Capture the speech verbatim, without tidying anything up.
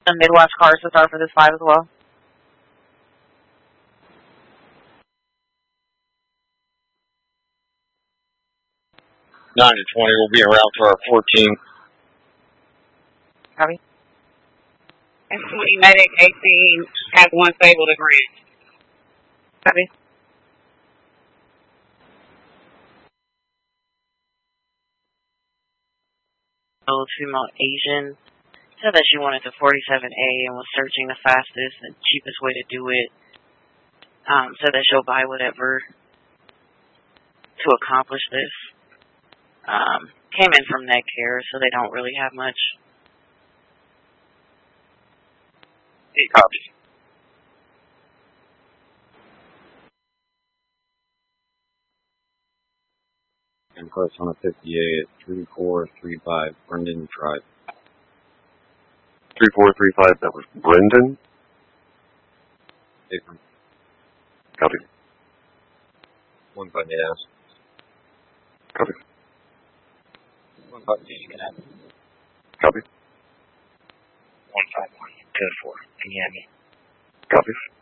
The Midwest cars to start for this five as well. nine to twenty will be around for our fourteen. Copy. And twenty medic eighteen has one stable to grant. Copy. Little female Asian said that she wanted the forty-seven A and was searching the fastest and cheapest way to do it. Um, said that she'll buy whatever to accomplish this. Um, came in from Netcare, so they don't really have much. Eight copies. And plus on a fifty-eight at three four three five Brendan Drive. three four three five, that was Brendan? Different. Copy. One five yes. Copy. One five you can have. Copy. One five one. Code four. Can you have me? Copy.